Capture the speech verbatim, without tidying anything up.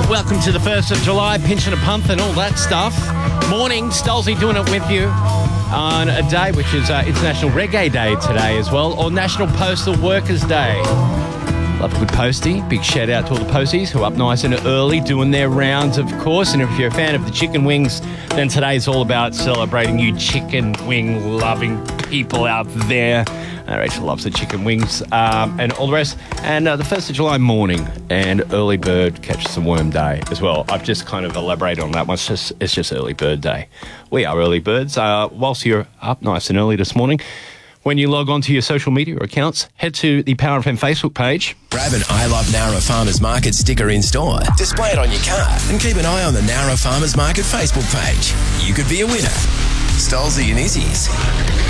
welcome to the first of July, pinching a pump and all that stuff. Morning, Stolzy doing it with you on a day which is uh, International Reggae Day today as well, or National Postal Workers Day. Love a good postie. Big shout out to all the posties who are up nice and early doing their rounds, of course. And if you're a fan of the chicken wings, then today's all about celebrating you chicken wing loving people out there. Uh, Rachel loves the chicken wings um, and all the rest. And uh, the first of July morning and early bird catches the worm day as well. I've just kind of elaborated on that one. It's just, it's just early bird day. We are early birds. Uh, whilst you're up nice and early this morning, when you log on to your social media accounts, head to the Power F M Facebook page. Grab an I Love Nowra Farmers Market sticker in store, display it on your car, and keep an eye on the Nowra Farmers Market Facebook page. You could be a winner. Stolzy and Izzy's.